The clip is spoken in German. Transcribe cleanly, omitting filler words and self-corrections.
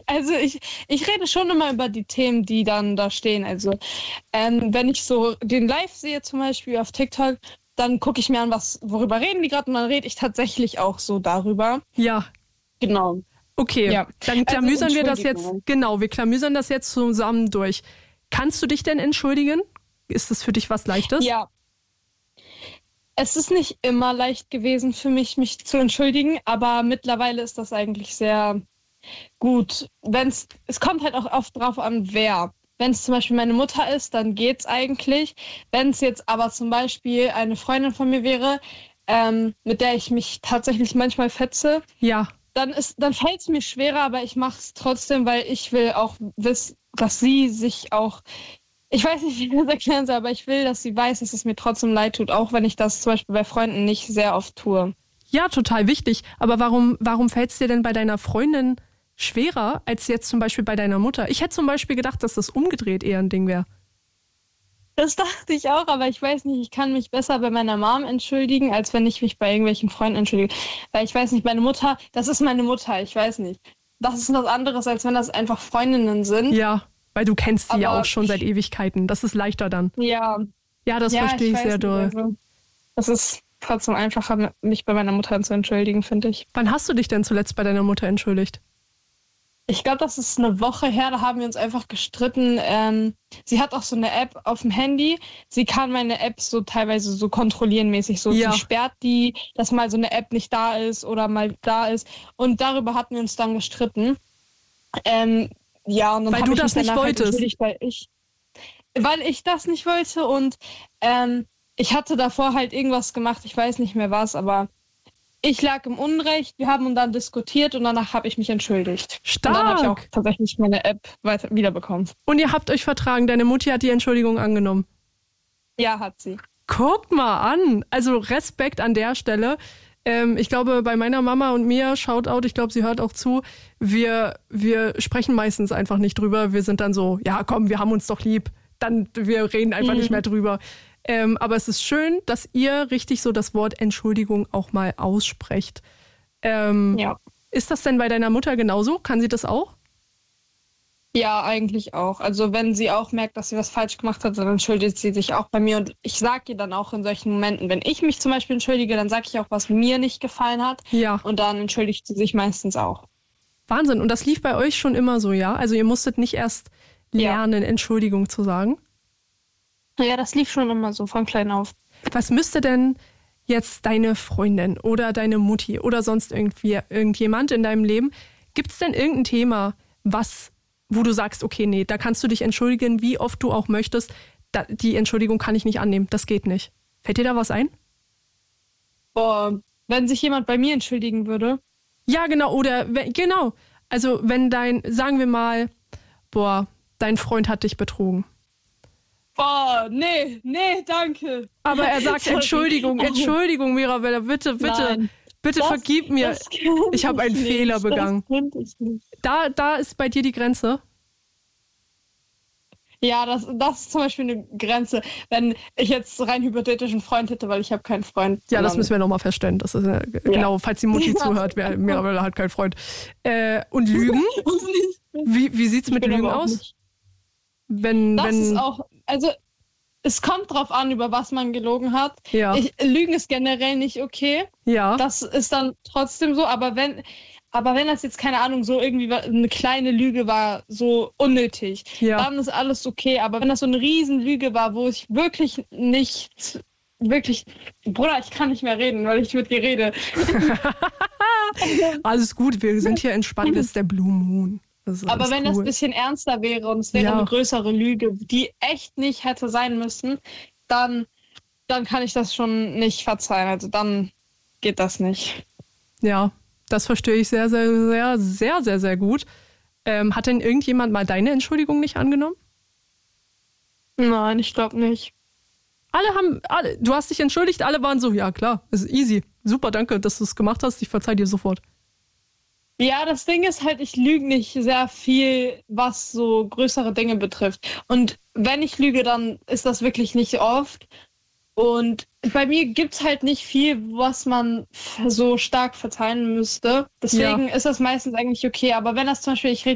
Also ich rede schon immer über die Themen, die dann da stehen. Also wenn ich so den Live sehe zum Beispiel auf TikTok, dann gucke ich mir an, worüber reden die gerade und dann rede ich tatsächlich auch so darüber. Ja. Genau. Okay, ja. Dann klamüsern wir das jetzt, genau, wir klamüsern das jetzt zusammen durch. Kannst du dich denn entschuldigen? Ist das für dich was Leichtes? Ja. Es ist nicht immer leicht gewesen für mich zu entschuldigen, aber mittlerweile ist das eigentlich sehr gut. Es kommt halt auch oft drauf an, wer. Wenn es zum Beispiel meine Mutter ist, dann geht's eigentlich. Wenn es jetzt aber zum Beispiel eine Freundin von mir wäre, mit der ich mich tatsächlich manchmal fetze, ja. Dann fällt es mir schwerer, aber ich mache es trotzdem, weil ich will auch wissen, dass sie sich auch, ich weiß nicht, wie ich das erklären soll, aber ich will, dass sie weiß, dass es mir trotzdem leid tut, auch wenn ich das zum Beispiel bei Freunden nicht sehr oft tue. Ja, total wichtig. Aber warum fällt es dir denn bei deiner Freundin schwerer als jetzt zum Beispiel bei deiner Mutter? Ich hätte zum Beispiel gedacht, dass das umgedreht eher ein Ding wäre. Das dachte ich auch, aber ich weiß nicht, ich kann mich besser bei meiner Mom entschuldigen, als wenn ich mich bei irgendwelchen Freunden entschuldige. Weil ich weiß nicht, meine Mutter, das ist meine Mutter, ich weiß nicht. Das ist was anderes, als wenn das einfach Freundinnen sind. Ja, weil du kennst sie ja auch schon seit Ewigkeiten. Das ist leichter dann. Ja. Ja, das verstehe ich sehr doll. Also, das ist trotzdem einfacher, mich bei meiner Mutter zu entschuldigen, finde ich. Wann hast du dich denn zuletzt bei deiner Mutter entschuldigt? Ich glaube, das ist eine Woche her, da haben wir uns einfach gestritten. Sie hat auch so eine App auf dem Handy. Sie kann meine App so teilweise so kontrollieren mäßig. So, ja. Sie sperrt die, dass mal so eine App nicht da ist oder mal da ist. Und darüber hatten wir uns dann gestritten. Ja, und dann weil du das nicht wolltest. Weil ich das nicht wollte und ich hatte davor halt irgendwas gemacht, ich weiß nicht mehr was, aber ich lag im Unrecht, wir haben dann diskutiert und danach habe ich mich entschuldigt. Stark! Und dann habe ich auch tatsächlich meine App wiederbekommen. Und ihr habt euch vertragen, deine Mutti hat die Entschuldigung angenommen? Ja, hat sie. Guckt mal an, also Respekt an der Stelle. Ich glaube, bei meiner Mama und mir, Shoutout, ich glaube, sie hört auch zu, wir sprechen meistens einfach nicht drüber. Wir sind dann so, ja komm, wir haben uns doch lieb. Wir reden einfach nicht mehr drüber. Aber es ist schön, dass ihr richtig so das Wort Entschuldigung auch mal aussprecht. Ja. Ist das denn bei deiner Mutter genauso? Kann sie das auch? Ja, eigentlich auch. Also wenn sie auch merkt, dass sie was falsch gemacht hat, dann entschuldigt sie sich auch bei mir. Und ich sage ihr dann auch in solchen Momenten, wenn ich mich zum Beispiel entschuldige, dann sage ich auch, was mir nicht gefallen hat. Ja. Und dann entschuldigt sie sich meistens auch. Wahnsinn. Und das lief bei euch schon immer so, ja? Also ihr musstet nicht erst lernen, Entschuldigung zu sagen? Ja, das lief schon immer so, von klein auf. Was müsste denn jetzt deine Freundin oder deine Mutti oder sonst irgendjemand in deinem Leben, gibt es denn irgendein Thema, wo du sagst, okay, nee, da kannst du dich entschuldigen, wie oft du auch möchtest, die Entschuldigung kann ich nicht annehmen, das geht nicht. Fällt dir da was ein? Boah, wenn sich jemand bei mir entschuldigen würde? Ja, genau, genau. Also sagen wir mal, dein Freund hat dich betrogen. Boah, nee, danke. Aber er sagt, Entschuldigung, Mirabella, bitte, Nein, vergib mir. Ich habe einen Fehler begangen. Ich nicht. Da ist bei dir die Grenze? Ja, das ist zum Beispiel eine Grenze, wenn ich jetzt rein hypothetisch einen Freund hätte, weil ich habe keinen Freund. Ja, das müssen wir nochmal feststellen. Das ist genau, falls die Mutti zuhört, Mirabella hat keinen Freund. Und Lügen? Wie sieht's mit Lügen aus? Ist auch, also es kommt drauf an, über was man gelogen hat. Ja. Lügen ist generell nicht okay. Ja. Das ist dann trotzdem so, aber wenn das jetzt, keine Ahnung, so irgendwie eine kleine Lüge war, so unnötig, dann ist alles okay. Aber wenn das so eine Riesenlüge war, wo ich wirklich nicht, Bruder, ich kann nicht mehr reden, weil ich mit dir rede. Alles gut, wir sind hier entspannt, das ist der Blue Moon. Aber wenn das ein bisschen ernster wäre und es wäre eine größere Lüge, die echt nicht hätte sein müssen, dann kann ich das schon nicht verzeihen. Also dann geht das nicht. Ja, das verstehe ich sehr, sehr, sehr, sehr, sehr, sehr gut. Hat denn irgendjemand mal deine Entschuldigung nicht angenommen? Nein, ich glaube nicht. Du hast dich entschuldigt, alle waren so, ja klar, ist easy. Super, danke, dass du es gemacht hast, ich verzeih dir sofort. Ja, das Ding ist halt, ich lüge nicht sehr viel, was so größere Dinge betrifft. Und wenn ich lüge, dann ist das wirklich nicht oft. Und bei mir gibt's halt nicht viel, was man so stark verzeihen müsste. Deswegen ist das meistens eigentlich okay. Aber wenn das zum Beispiel, ich rede